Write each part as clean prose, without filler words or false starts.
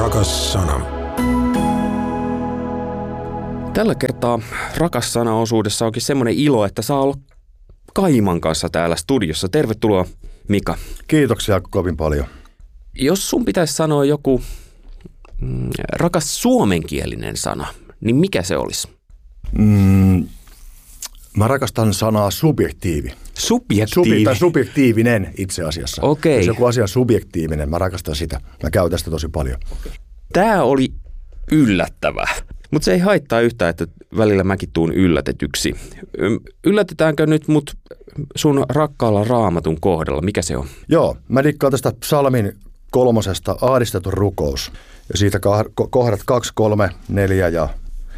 Rakas sana. Tällä kertaa Rakas sana-osuudessa onkin semmoinen ilo, että saa olla Kaiman kanssa täällä studiossa. Tervetuloa, Mika. Kiitoksia kovin paljon. Jos sun pitäisi sanoa joku rakas suomenkielinen sana, niin mikä se olisi? Mä rakastan sanaa subjektiivi. Subjektiivi? Subjektiivinen itse asiassa. Okei. Jos joku asia on subjektiivinen, mä rakastan sitä. Mä käytän sitä tosi paljon. Tämä oli yllättävää, mutta se ei haittaa yhtään, että välillä mäkin tuun yllätetyksi. Yllätetäänkö nyt mut sun rakkaalla Raamatun kohdalla? Mikä se on? Joo, mä dikkaan tästä psalmin 3. ahdistettu rukous. Ja siitä kohdat 2, 3, 4 ja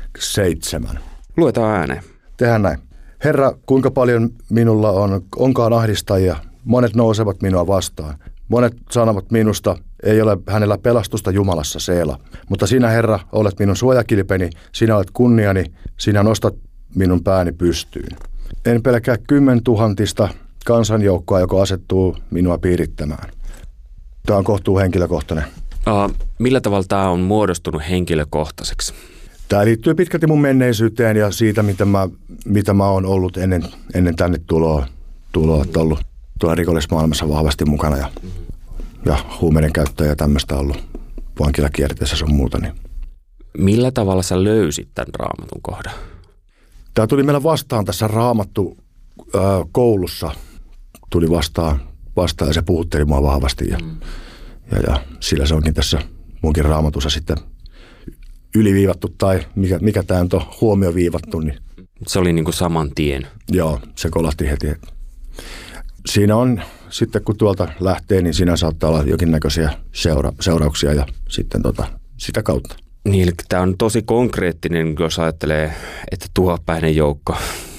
7. Luetaan ääneen. Tehdään näin. Herra, kuinka paljon minulla onkaan ahdistajia, monet nousevat minua vastaan. Monet sanovat minusta, ei ole hänellä pelastusta Jumalassa Seela. Mutta sinä, Herra, olet minun suojakilpeni, sinä olet kunniani, sinä nostat minun pääni pystyyn. En pelkää 10 000 kansanjoukkoa, joka asettuu minua piirittämään. Tämä on kohtuu henkilökohtainen. Millä tavalla tämä on muodostunut henkilökohtaiseksi? Tämä liittyy pitkälti mun menneisyyteen ja siitä, mitä mä oon ollut ennen tänne tuloa ollut tuolla rikollismaailmassa vahvasti mukana ja huumeiden käyttöä ja tämmöistä ollut vankilakierteessä sun muuta. Niin. Millä tavalla sä löysit tämän Raamatun kohdan? Tämä tuli meillä vastaan tässä Raamattu koulussa. Tuli vastaan ja se puhutteli mua vahvasti ja sillä se onkin tässä munkin Raamatussa sitten yliviivattu tai mikä tämä on huomioviivattu. Niin. Se oli niin kuin saman tien. Joo, se kolahti heti. Siinä on sitten kun tuolta lähtee, niin siinä saattaa olla jonkinnäköisiä seurauksia ja sitten sitä kautta. Niin, eli tämä on tosi konkreettinen, jos ajattelee, että tuopäinen joukko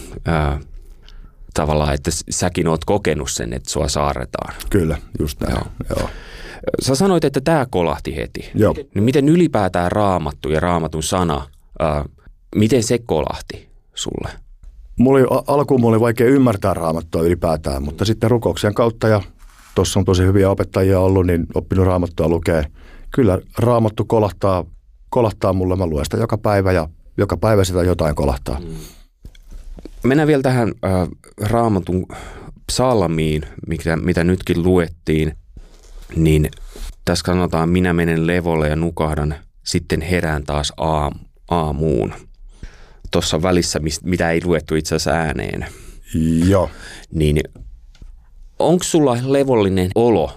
tavallaan, että säkin oot kokenut sen, että sua saarretaan. Kyllä, just näin. Joo. Sä sanoit, että tämä kolahti heti. Joo. Niin miten ylipäätään Raamattu ja Raamatun sana, miten se kolahti sulle? Alkuun mulla oli vaikea ymmärtää Raamattua ylipäätään, mutta sitten rukouksien kautta ja tuossa on tosi hyviä opettajia ollut, niin oppinut Raamattua lukee. Kyllä Raamattu kolahtaa mulle, mä luen sitä joka päivä ja joka päivä sitä jotain kolahtaa. Mennään vielä tähän Raamatun psalmiin, mitä nytkin luettiin, niin tässä sanotaan, minä menen levolle ja nukahdan, sitten herään taas aamuun. Tuossa välissä, mitä ei luettu itse asiassa ääneen. Joo. Niin onko sulla levollinen olo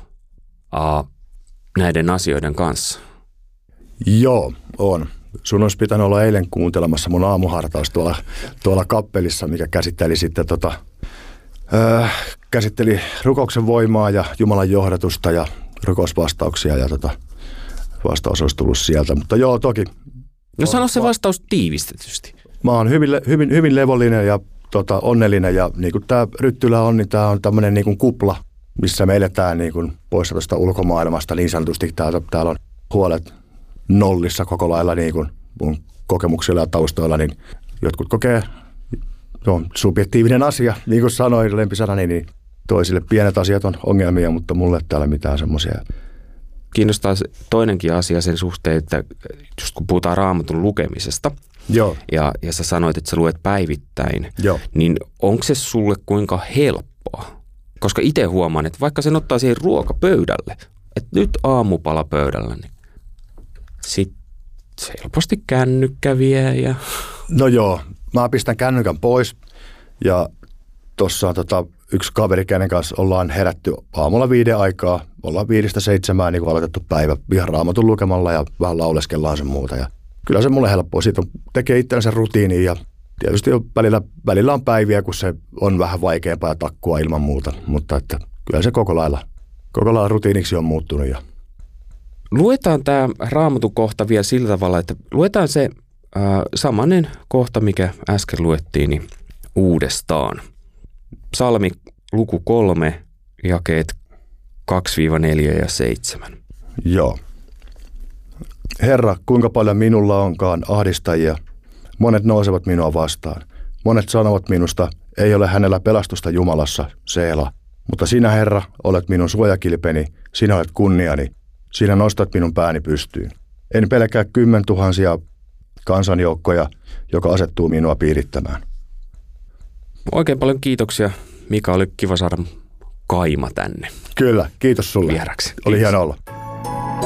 näiden asioiden kanssa? Joo, on. Sun olisi pitänyt olla eilen kuuntelemassa mun aamuhartaus tuolla kappelissa, mikä käsitteli sitten käsitteli rukouksen voimaa ja Jumalan johdatusta ja rukousvastauksia ja vastaus olisi tullut sieltä. Mutta joo, toki. No sano se vastaus tiivistetysti. Mä oon hyvin levollinen ja onnellinen ja niin kuin tämä Ryttylä on, niin tämä on tämmöinen niin kuin kupla, missä me eletään niin kuin poissa tuosta ulkomaailmasta niin sanotusti. Täällä on huolet nollissa koko lailla niin kuin mun kokemuksilla ja taustoilla, niin jotkut kokee, subjektiivinen asia, niin kuin sanoin lempisanani, niin toisille pienet asiat on ongelmia, mutta mulle ei täällä mitään semmoisia. Kiinnostaa toinenkin asia sen suhteen, että just kun puhutaan Raamatun lukemisesta, joo. Ja sä sanoit, että sä luet päivittäin, joo. Niin onko se sulle kuinka helppoa? Koska itse huomaan, että vaikka sen ottaa siihen ruokapöydälle, että nyt aamupala pöydällä, niin sitten helposti kännykkä vie ja... No joo, mä pistän kännykän pois ja tuossa on yksi kaveri, kenen kanssa ollaan herätty aamulla 5 aikaa. Ollaan 5-7 niin kuin aloitettu päivä ihan Raamatun lukemalla ja vähän lauleskellaan sen muuta. Ja kyllä se mulle helppoa. Siitä tekee itsellensä rutiiniin ja tietysti välillä on päiviä, kun se on vähän vaikeampaa ja takkua ilman muuta. Mutta että kyllä se koko lailla rutiiniksi on muuttunut. Ja. Luetaan tämä Raamatun kohta vielä sillä tavalla, että luetaan se samanen kohta, mikä äsken luettiin, niin uudestaan. Psalmi luku 3, jakeet 2-4 ja 7. Joo. Herra, kuinka paljon minulla onkaan ahdistajia, monet nousevat minua vastaan. Monet sanovat minusta, ei ole hänellä pelastusta Jumalassa, Seela. Mutta sinä, Herra, olet minun suojakilpeni, sinä olet kunniani, sinä nostat minun pääni pystyyn. En pelkää 10 000 kansanjoukkoja, joka asettuu minua piirittämään. Oikein paljon kiitoksia. Mika, oli kiva saada kaima tänne. Kyllä, kiitos sulle. Vieraksi. Oli hieno olla.